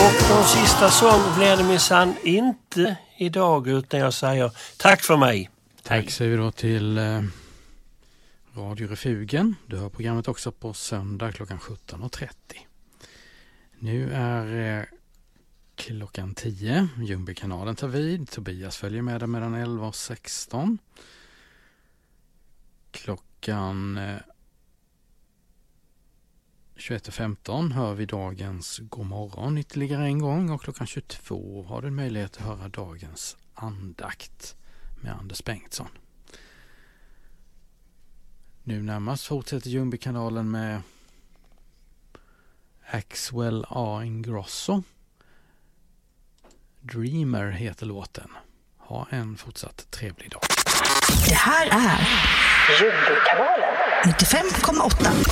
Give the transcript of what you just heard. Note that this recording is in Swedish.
Och någon sista sång blir det minsann inte idag, utan jag säger tack för mig. Tack säger vi då till Radio Refugen. Du hör programmet också på söndag klockan 17.30. Nu är klockan 10. Ljungbykanalen tar vid. Tobias följer med där mellan 11 och 16. Klockan 21.15 hör vi dagens Godmorgon ytterligare en gång. Och klockan 22 har du möjlighet att höra dagens andakt med Anders Bengtsson. Nu närmast fortsätter Ljungbykanalen med Axwell A. Ingrosso. Dreamer heter låten. Ha en fortsatt trevlig dag. Det här är Ljungbykanalen 95,8.